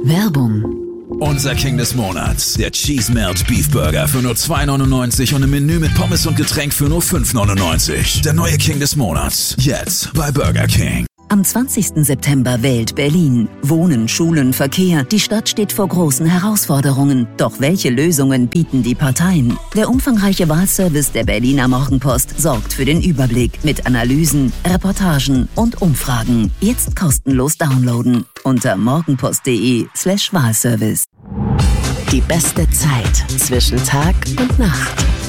Werbung. Unser King des Monats, der Cheese Melt Beef Burger für nur 2,99 und im Menü mit Pommes und Getränk für nur 5,99. Der neue King des Monats, jetzt bei Burger King. Am 20. September wählt Berlin. Wohnen, Schulen, Verkehr. Die Stadt steht vor großen Herausforderungen. Doch welche Lösungen bieten die Parteien? Der umfangreiche Wahlservice der Berliner Morgenpost sorgt für den Überblick mit Analysen, Reportagen und Umfragen. Jetzt kostenlos downloaden unter morgenpost.de/Wahlservice. Die beste Zeit zwischen Tag und Nacht.